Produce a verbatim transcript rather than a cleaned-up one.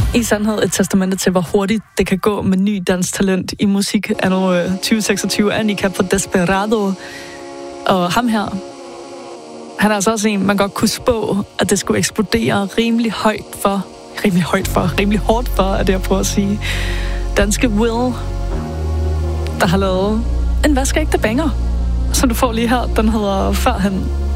I sandhed et testamente til, hvor hurtigt det kan gå med ny dansk talent i musik anno tyve seksogtyve. Annika fra Desperado. Og ham her, han er altså også en, man godt kunne spå, at det skulle eksplodere rimelig højt for, rimelig højt for, rimelig hårdt for, er det jeg prøver at sige. Danske Will, der har lavet en vaskeægte banger, som du får lige her. Den hedder Førhen.